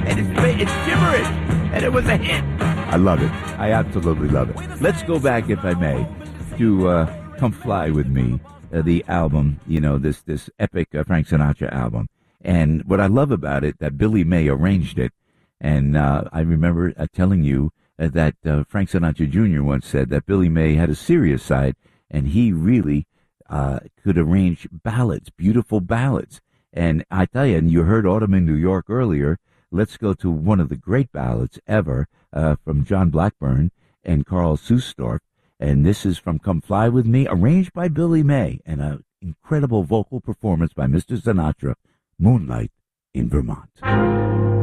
and it's gibberish, and it was a hit. I love it. I absolutely love it. Let's go back, if I may, to Come Fly With Me, the album, this epic Frank Sinatra album. And what I love about it, that Billy May arranged it. And I remember telling you that Frank Sinatra Jr. once said that Billy May had a serious side, and he really could arrange ballads, beautiful ballads. And I tell you, and you heard Autumn in New York earlier, let's go to one of the great ballads ever from John Blackburn and Carl Sustorf. And this is from Come Fly With Me, arranged by Billy May, and an incredible vocal performance by Mr. Sinatra, Moonlight in Vermont.